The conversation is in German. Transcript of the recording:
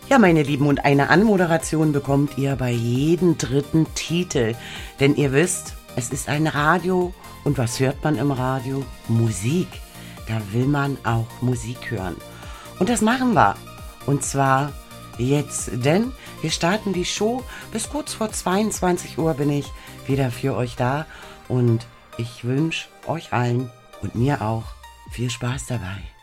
Ja, meine Lieben, und eine Anmoderation bekommt ihr bei jedem dritten Titel. Denn ihr wisst, es ist ein Radio. Und was hört man im Radio? Musik. Da will man auch Musik hören. Und das machen wir. Und zwar jetzt, denn wir starten die Show. Bis kurz vor 22 Uhr bin ich wieder für euch da. Und ich wünsche euch allen und mir auch viel Spaß dabei.